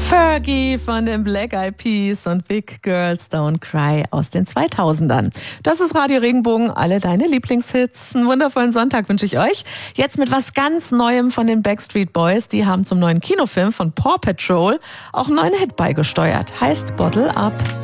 Fergie von den Black Eyed Peas und Big Girls Don't Cry aus den 2000ern. Das ist Radio Regenbogen, alle deine Lieblingshits. Einen wundervollen Sonntag wünsche ich euch. Jetzt mit was ganz Neuem von den Backstreet Boys. Die haben zum neuen Kinofilm von Paw Patrol auch einen neuen Hit beigesteuert. Heißt Bottle Up.